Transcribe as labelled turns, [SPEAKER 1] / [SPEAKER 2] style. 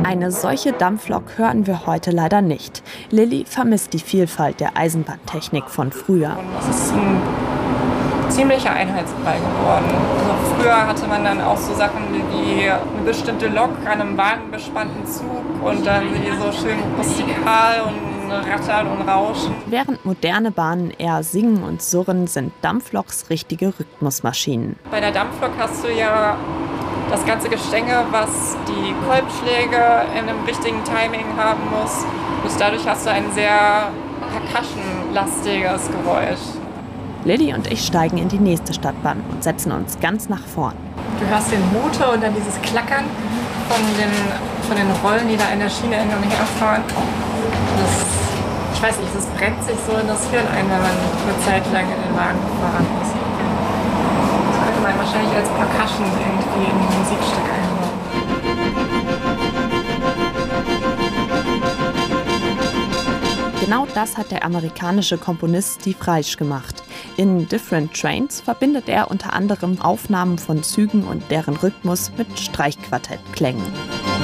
[SPEAKER 1] Eine solche Dampflok hören wir heute leider nicht. Lilly vermisst die Vielfalt der Eisenbahntechnik von früher.
[SPEAKER 2] Das ist ein ziemlicher Einheitsbrei geworden. Also früher hatte man dann auch so Sachen wie eine bestimmte Lok an einem wagenbespannten Zug und dann die so schön rustikal und rattern und rauschen.
[SPEAKER 1] Während moderne Bahnen eher singen und surren, sind Dampfloks richtige Rhythmusmaschinen.
[SPEAKER 2] Bei der Dampflok hast du ja das ganze Gestänge, was die Kolbschläge in einem richtigen Timing haben muss. Und dadurch hast du ein sehr percussion-lastiges Geräusch.
[SPEAKER 1] Lilly und ich steigen in die nächste Stadtbahn und setzen uns ganz nach vorn.
[SPEAKER 2] Du hörst den Motor und dann dieses Klackern von den Rollen, die da in der Schiene hin und her fahren. Ich weiß nicht, das brennt sich so in das Hirn ein, wenn man eine Zeit lang in den Wagen fahren muss. Das könnte man wahrscheinlich als Percussion irgendwie in ein Musikstück einbauen.
[SPEAKER 1] Genau das hat der amerikanische Komponist Steve Reich gemacht. In Different Trains verbindet er unter anderem Aufnahmen von Zügen und deren Rhythmus mit Streichquartettklängen.